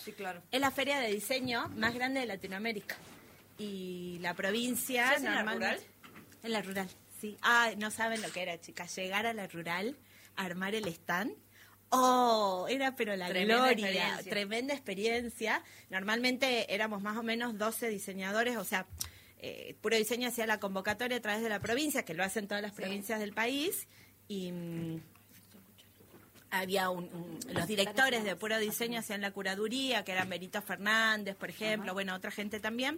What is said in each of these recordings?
Sí, claro. Es la feria de diseño más grande de Latinoamérica. Y la provincia... ¿Se hace en la rural? En la rural, sí. No saben lo que era, chicas. Llegar a la rural, armar el stand. Era pero la gloria, tremenda experiencia. Normalmente éramos más o menos 12 diseñadores, o sea, Puro Diseño hacía la convocatoria a través de la provincia, que lo hacen todas las provincias del país, y había los directores de Puro Diseño hacían la curaduría, que eran Benito Fernández, por ejemplo, bueno, otra gente también.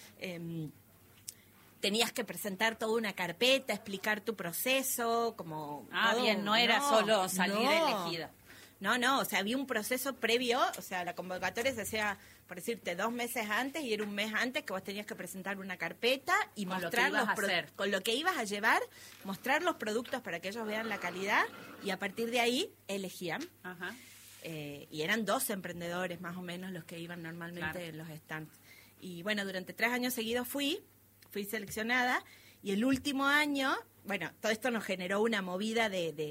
Tenías que presentar toda una carpeta, explicar tu proceso, como... bien, no era solo salir elegida. No, o sea, había un proceso previo, o sea, la convocatoria se hacía, por decirte, 2 meses antes, y era un mes antes que vos tenías que presentar una carpeta y mostrar con lo que ibas a llevar, mostrar los productos para que ellos vean la calidad, y a partir de ahí elegían. Ajá. Y eran 12 emprendedores más o menos los que iban normalmente en los stands. Y bueno, durante 3 años seguidos fui seleccionada, y el último año, bueno, todo esto nos generó una movida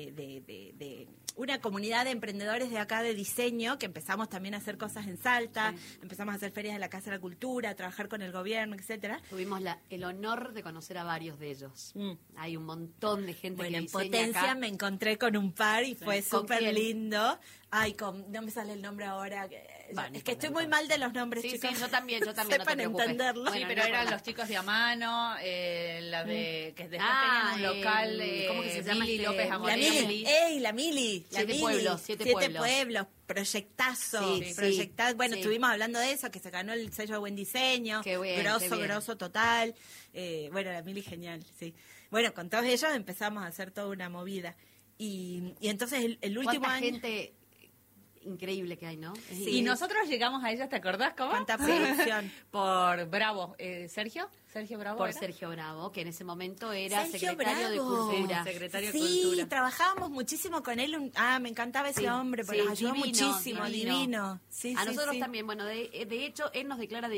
de una comunidad de emprendedores de acá de diseño, que empezamos también a hacer cosas en Salta, empezamos a hacer ferias de la Casa de la Cultura, a trabajar con el gobierno, etcétera. Tuvimos el honor de conocer a varios de ellos. Hay un montón de gente que en diseña Potencia acá. Me encontré con un par y fue súper lindo. No me sale el nombre ahora. Es que estoy muy mal de los nombres, chicos. Sí, yo también, no te Sepan preocupes. entenderlo. Sí, pero eran los chicos de Amano, la de que después tenían un local, ¿cómo que se llama? Mili López La Mili. La Mili. 7 pueblos. 7 pueblos. Proyectazo. Bueno, estuvimos hablando de eso, que se ganó el sello de Buen Diseño. Qué bien, grosso total. Bueno, la Mili genial, sí. Bueno, con todos ellos empezamos a hacer toda una movida. Y entonces el último ¿Cuánta año... gente increíble que hay, ¿no? Sí. Y nosotros llegamos a ellos, ¿te acordás cómo? ¿Cuánta producción? Por Bravo. Sergio Bravo. Por ¿era? Sergio Bravo, que en ese momento era Sergio secretario Bravo. de Cultura. Secretario de Sí, Cultura. trabajábamos muchísimo con él. Me encantaba ese hombre, porque nos ayudó muchísimo, divino. Sí, a nosotros sí. también, bueno, de hecho, él nos declara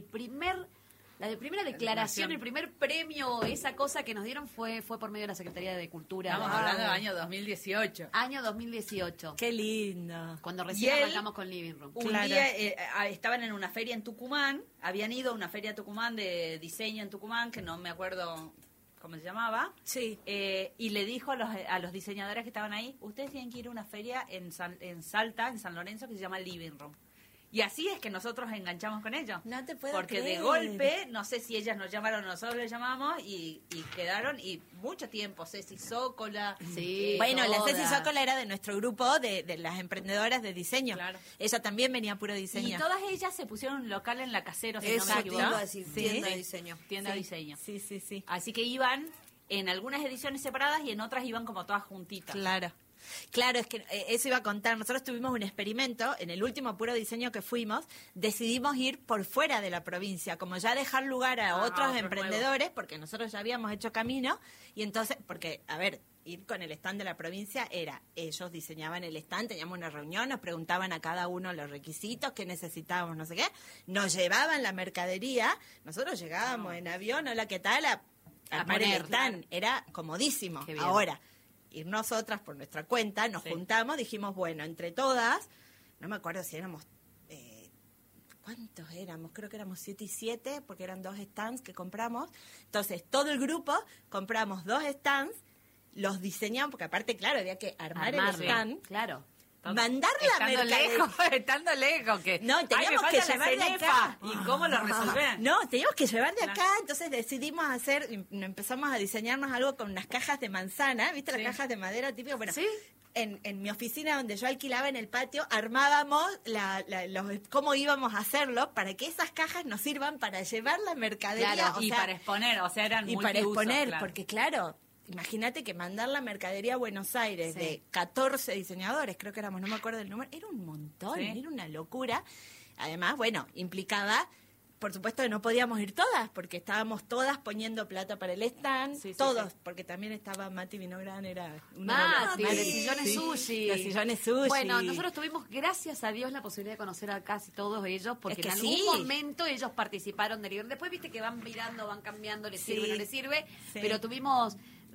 la primera declaración, el primer premio, esa cosa que nos dieron fue por medio de la Secretaría de Cultura. Estamos hablando del año 2018. Año 2018. Qué lindo. Cuando recién arrancamos con Living Room. Un día estaban en una feria en Tucumán, habían ido a una feria Tucumán de diseño en Tucumán, que no me acuerdo cómo se llamaba. Sí. Y le dijo a los diseñadores que estaban ahí, ustedes tienen que ir a una feria en Salta, en San Lorenzo, que se llama Living Room. Y así es que nosotros enganchamos con ellos. No te puedo Porque creer. de golpe, no sé si ellas nos llamaron o nosotros les llamamos, y quedaron, y mucho tiempo, Ceci Zócola. Sí, bueno, la todas. Ceci Zócola era de nuestro grupo de las emprendedoras de diseño. Claro. Ella también venía a Puro Diseño. Y todas ellas se pusieron un local en la Casero, si Eso no me te equivoco. iba a decir, tienda de diseño. Tienda de diseño. Sí. Así que iban en algunas ediciones separadas y en otras iban como todas juntitas. Claro, es que eso iba a contar. Nosotros tuvimos un experimento, en el último Puro Diseño que fuimos, decidimos ir por fuera de la provincia, como ya dejar lugar a otros emprendedores, porque nosotros ya habíamos hecho camino, y entonces, porque, a ver, ir con el stand de la provincia ellos diseñaban el stand, teníamos una reunión, nos preguntaban a cada uno los requisitos, qué necesitábamos, no sé qué, nos llevaban la mercadería, nosotros llegábamos en avión, hola, ¿qué tal? A armar el stand, era comodísimo. Ahora, ir nosotras por nuestra cuenta, nos juntamos, dijimos, bueno, entre todas, no me acuerdo si éramos, ¿cuántos éramos? Creo que éramos 7 y 7, porque eran 2 stands que compramos. Entonces, todo el grupo compramos 2 stands, los diseñamos, porque aparte, claro, había que armar el stand. Claro. Mandar la mercadería. Estando lejos, que no, teníamos que llevar de acá. ¿Y cómo lo resolvían? No, teníamos que llevar de acá, entonces decidimos empezamos a diseñarnos algo con unas cajas de manzana, ¿viste? Las cajas de madera típicas. Bueno, en mi oficina donde yo alquilaba en el patio, armábamos cómo íbamos a hacerlo para que esas cajas nos sirvan para llevar la mercadería. Claro, para exponer, o sea, eran multiuso. Y para exponer, claro. Porque claro, imagínate que mandar la mercadería a Buenos Aires de 14 diseñadores, creo que éramos, no me acuerdo del número, era un montón, era una locura. Además, bueno, implicaba, por supuesto que no podíamos ir todas, porque estábamos todas poniendo plata para el stand, todos, porque también estaba Mati Vinográn, era una de Sillones Sushi. Los Sillones Sushi. Bueno, nosotros tuvimos, gracias a Dios, la posibilidad de conocer a casi todos ellos, porque en algún momento ellos participaron del libro. Después viste que van mirando, van cambiando, les sirve, no les sirve, pero tuvimos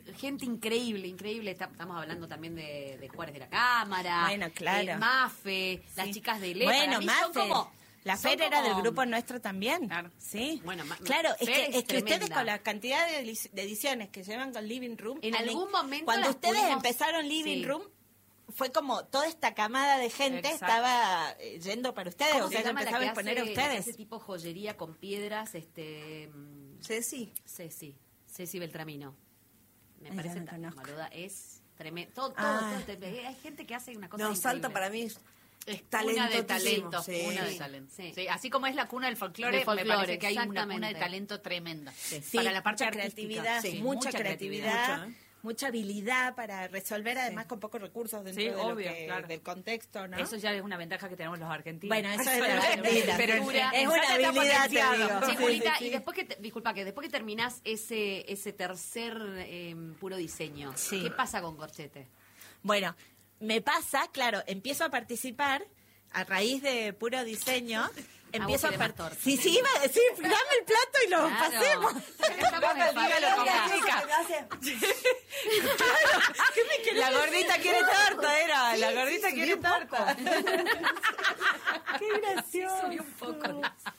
gente increíble, increíble. Estamos hablando también de Juárez de la Cámara. Bueno, claro. Mafe, las Sí. chicas de LE. Bueno, para mí Mafe. son como... La son Fer era como- del grupo nuestro también. Claro. Sí. Bueno, claro, Fer es que ustedes tremenda. con la cantidad de ediciones que llevan con Living Room. En algún momento cuando las ustedes pudimos- empezaron Living sí. Room, fue como toda esta camada de gente Exacto. estaba yendo para ustedes. ¿Cómo O se sea, se llama la empezaba que a exponer a hace- la que hace ustedes. tipo joyería con piedras? Ceci. Ceci Beltramino. Me Ay, parece no la tan conozco. boluda, es tremendo. Todo, Ah. hay gente que hace una cosa No, increíble. Salta para mí es Es Cuna de talentotísimo, talento, sí. cuna de talento. Sí. Sí, así como es la cuna del folclore, Del folclore, me parece que hay una cuna de exactamente. talento tremenda. Sí, Para la parte mucha artística. creatividad, Sí, mucha creatividad, Mucha, ¿eh? mucha habilidad para resolver, además con pocos recursos dentro Sí, de lo obvio, que- claro. del contexto, ¿no? Eso ya es una ventaja que tenemos los argentinos. Bueno, eso es Pero- la Argentina. pero en- Cultura. es en una Salta está habilidad, te potenciado. digo. Sí, Sí, Julita, sí, y sí. después después que terminás ese tercer puro diseño, Sí. ¿qué pasa con Corchete? Bueno, me pasa, claro, empiezo a participar a raíz de puro diseño. Empiezo a querés más torta. Sí, iba a decir, dame el plato y lo Claro. pasemos. Estamos en Dígalo como familia. chica. ¿Qué me La gordita quiere torta, era. La gordita quiere torta. Qué gracioso. Subió un poco.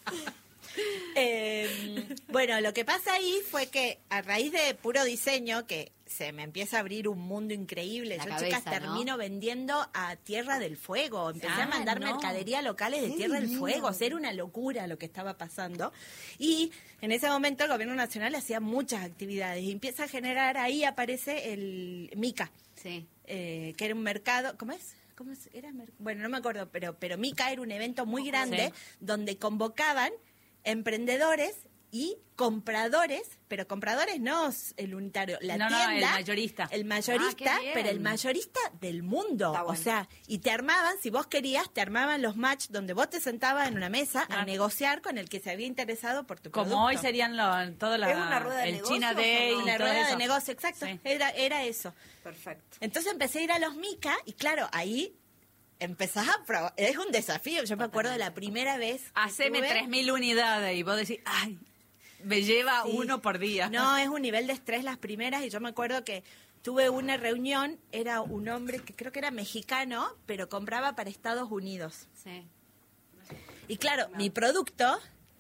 Bueno, lo que pasa ahí fue que a raíz de puro diseño, que se me empieza a abrir un mundo increíble. La Yo, cabeza, chicas, termino vendiendo a Tierra del Fuego. Empecé a Ah, mandar no. mercadería a locales de Tierra del Fuego. O sea, era una locura lo que estaba pasando. Y en ese momento el gobierno nacional hacía muchas actividades. Y empieza a generar, ahí aparece el Mica, Sí. que era un mercado, ¿cómo es? Bueno, no me acuerdo, pero Mica era un evento muy grande donde convocaban emprendedores y compradores, pero compradores no el unitario, la No, no, tienda, el mayorista. el mayorista, Ah, qué bien. pero el mayorista del mundo, Está bueno. o sea, y te armaban, si vos querías, te armaban los match donde vos te sentabas en una mesa a Claro. negociar con el que se había interesado por tu Como producto. hoy serían todas las... ¿Es una rueda de el China negocios Day o no? y la todo rueda de eso. negocio, exacto, Sí. era eso. Perfecto. Entonces empecé a ir a los Mica y claro, ahí empezás a probar, es un desafío, yo me acuerdo de la primera vez que Haceme estuve. 3.000 unidades y vos decís, ay, me lleva Sí. uno por día. No, es un nivel de estrés las primeras y yo me acuerdo que tuve una reunión, era un hombre que creo que era mexicano, pero compraba para Estados Unidos. Sí. Y claro, mi producto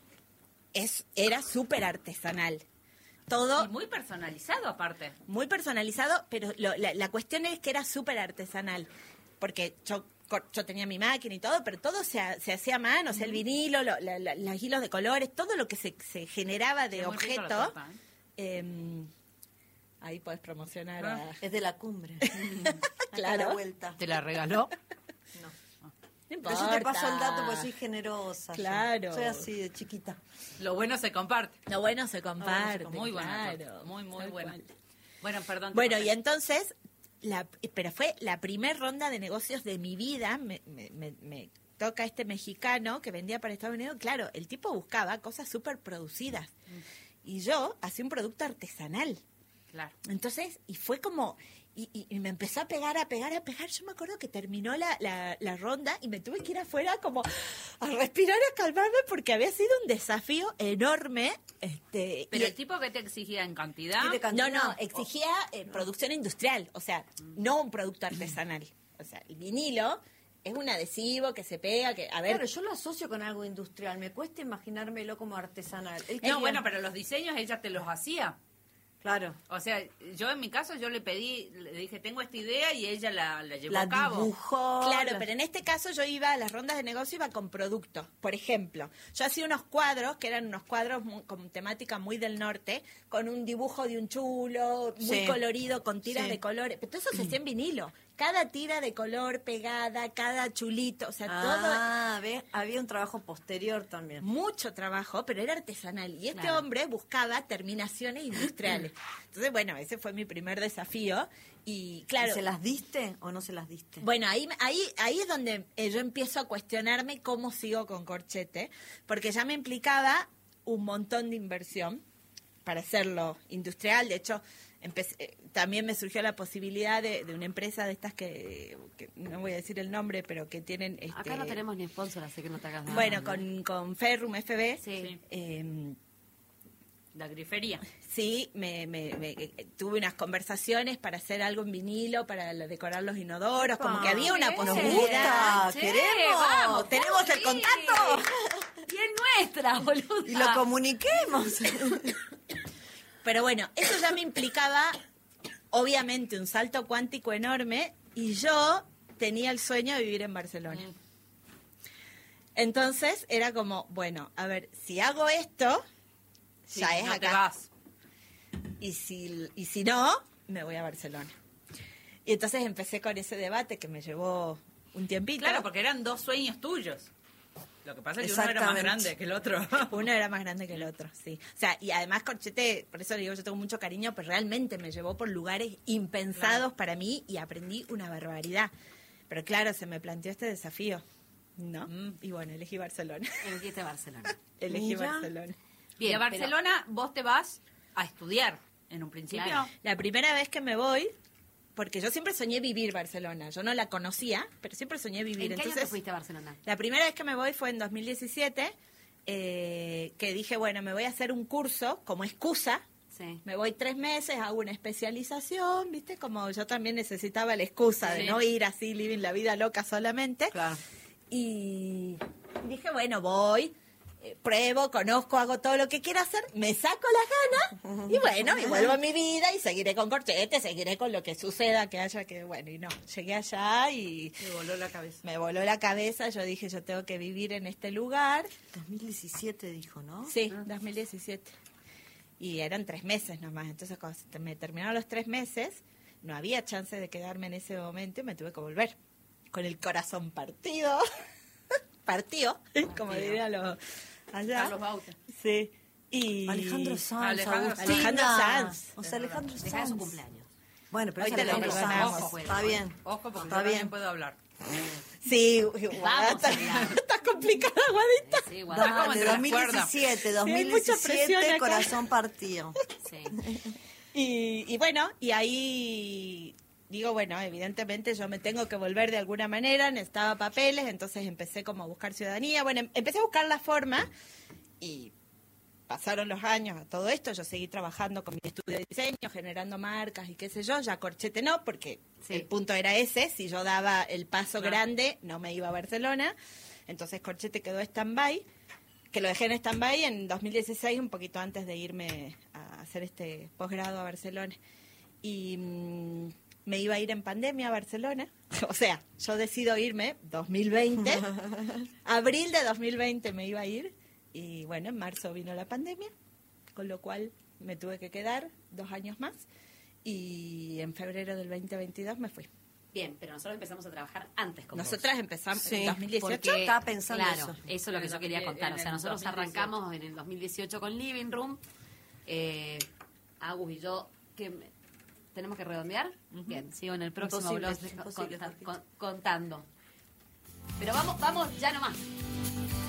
era súper artesanal. Todo Y muy personalizado aparte. muy personalizado, pero la cuestión es que era súper artesanal, porque yo tenía mi máquina y todo, pero todo se hacía a mano, o sea, el vinilo, los hilos de colores, todo lo que se generaba de Es muy rico la objeto. torta, ¿eh? Ahí podés promocionar Ah. Es de la cumbre. Claro. A la vuelta. ¿Te la regaló? No. No Pero yo te paso el importa. dato porque soy generosa. yo. Claro. Soy así de chiquita. Lo bueno se comparte. Lo bueno se comparte. Muy buena. claro, torta, muy tal buena. cual. Bueno, perdón. te Bueno, corté. y entonces, pero fue la primer ronda de negocios de mi vida. Me toca este mexicano que vendía para Estados Unidos. Claro, el tipo buscaba cosas súper producidas. Y yo hacía un producto artesanal. Claro. Entonces, y fue como, y me empezó a pegar. Yo me acuerdo que terminó la ronda y me tuve que ir afuera como a respirar, a calmarme, porque había sido un desafío enorme. Pero y- el tipo que te exigía en cantidad. ¿Qué te cantidad? no, exigía producción industrial, o sea, no un producto artesanal. O sea, el vinilo es un adhesivo que se pega, que, a ver, Claro, yo lo asocio con algo industrial. Me cuesta imaginármelo como artesanal. Él No, quería- bueno, pero los diseños ella te los hacía. Claro. O sea, yo en mi caso yo le pedí, le dije, tengo esta idea y ella la llevó La a cabo. dibujó. claro, la- pero en este caso yo iba a las rondas de negocio, iba con productos. Por ejemplo, yo hacía unos cuadros, que eran unos cuadros con temática muy del norte, con un dibujo de un chulo, muy Sí. colorido, con tiras Sí. de colores. Pero todo eso se hacía en vinilo. Cada tira de color pegada, cada chulito, o sea, todo... Ah, ¿ves? Había un trabajo posterior también. Mucho trabajo, pero era artesanal. Y este Claro. hombre buscaba terminaciones industriales. Entonces, bueno, ese fue mi primer desafío. Y claro, ¿Y ¿Se las diste o no se las diste? bueno, ahí es donde yo empiezo a cuestionarme cómo sigo con Corchete, porque ya me implicaba un montón de inversión para hacerlo industrial. De hecho, también me surgió la posibilidad de una empresa de estas que no voy a decir el nombre, pero que tienen... Acá no tenemos ni sponsor, así que no te hagas nada. Bueno, con Ferrum FB. Sí. La grifería. Sí, tuve unas conversaciones para hacer algo en vinilo, para decorar los inodoros, como que había una Nos posibilidad. gusta, Che, queremos, vamos, tenemos el sí. contacto. Y es nuestra, boluda. Y lo comuniquemos. Pero bueno, eso ya me implicaba, obviamente, un salto cuántico enorme, y yo tenía el sueño de vivir en Barcelona. Entonces era como, bueno, a ver, si hago esto, Sí, ya es no te acá. vas. Y si no, me voy a Barcelona. Y entonces empecé con ese debate que me llevó un tiempito. Claro, porque eran 2 sueños tuyos. Lo que pasa es que uno era más Exactamente. grande que el otro. Uno era más grande que el otro, sí. O sea, y además Corchete, por eso le digo, yo tengo mucho cariño, pero realmente me llevó por lugares impensados para mí y aprendí una barbaridad. Pero claro, se me planteó este desafío, ¿no? Y bueno, elegí Barcelona. Elegiste Barcelona. Elegí Mira. Barcelona. Y a Barcelona vos te vas a estudiar en un principio. Claro. La primera vez que me voy, porque yo siempre soñé vivir Barcelona. Yo no la conocía, pero siempre soñé vivir. ¿En qué año Entonces, te fuiste a Barcelona? la primera vez que me voy fue en 2017, que dije, bueno, me voy a hacer un curso como excusa. Sí. Me voy 3 meses, hago una especialización, ¿viste? Como yo también necesitaba la excusa de Sí. no ir así, living la vida loca solamente. Claro. Y dije, bueno, voy, pruebo, conozco, hago todo lo que quiera hacer, me saco las ganas y bueno, y vuelvo a mi vida y seguiré con Corchete, seguiré con lo que suceda, que haya que, bueno, y no, llegué allá y Me voló la cabeza. me voló la cabeza, yo dije, yo tengo que vivir en este lugar. 2017 dijo, ¿no? Sí, 2017. Y eran 3 meses nomás, entonces cuando me terminaron los 3 meses, no había chance de quedarme en ese momento y me tuve que volver, con el corazón partido, partido, como dirían los allá. Carlos Bauta. Sí. Y Alejandro Sanz, Alejandro Agustina. Alejandro Sanz. O sea, Alejandro Dejá de su Sanz. cumpleaños. Bueno, pero Hoy es te lo Alejandro perdonamos. Sanz. Está bien. Ojo, porque Está yo también bien. puedo hablar. Sí, Vamos, está, Adrián. está complicada, Guadita. Sí, Está guarda. como Dale, entre las cuerdas. 2017, Sí, hay mucha presión 2017, acá. corazón partido. Sí. Y bueno, y ahí digo, bueno, evidentemente yo me tengo que volver de alguna manera, necesitaba papeles, entonces empecé como a buscar ciudadanía. Bueno, empecé a buscar la forma y pasaron los años a todo esto, yo seguí trabajando con mi estudio de diseño, generando marcas y qué sé yo, ya Corchete no, porque Sí. el punto era ese, si yo daba el paso Claro. grande, no me iba a Barcelona, entonces Corchete quedó stand-by, que lo dejé en stand-by en 2016, un poquito antes de irme a hacer este posgrado a Barcelona. Y me iba a ir en pandemia a Barcelona, o sea, yo decido irme 2020, abril de 2020 me iba a ir, y bueno, en marzo vino la pandemia, con lo cual me tuve que quedar 2 años más, y en febrero del 2022 me fui. Bien, pero nosotros empezamos a trabajar antes con vos. Nosotras empezamos Sí, en 2018. Porque, Estaba pensando claro, eso. es lo que yo quería contar. O sea, nosotros arrancamos en el 2018 con Living Room. Agus y yo, ¿tenemos que redondear? Bien, sigo en el próximo Imposible, blog imposible, contando. Pero vamos ya nomás.